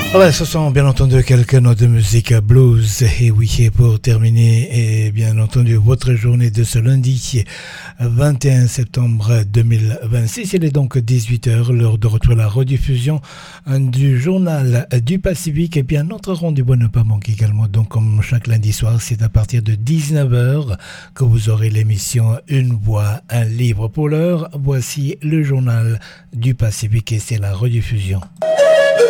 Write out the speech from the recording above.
Ouais, ce sont bien entendu quelques notes de musique blues. Et oui, et pour terminer, et bien entendu, votre journée de ce lundi 21 septembre 2026. Il est donc 18h, l'heure de retrouver la rediffusion du journal du Pacifique. Et bien, notre rendez-vous ne pas manquer également. Donc, comme chaque lundi soir, c'est à partir de 19h que vous aurez l'émission Une voix, un livre. Pour l'heure, voici le journal du Pacifique et c'est la rediffusion.